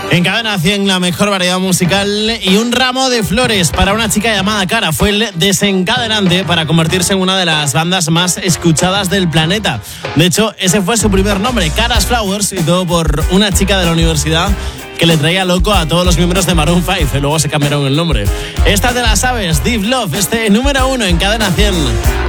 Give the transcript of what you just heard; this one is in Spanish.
En Cadena 100, la mejor variedad musical y un ramo de flores para una chica llamada Cara. Fue el desencadenante para convertirse en una de las bandas más escuchadas del planeta. De hecho, ese fue su primer nombre, Cara's Flowers, y todo por una chica de la universidad que le traía loco a todos los miembros de Maroon 5, y luego se cambiaron el nombre. Esta te la sabes, Deep Love, número 1 en Cadena 100.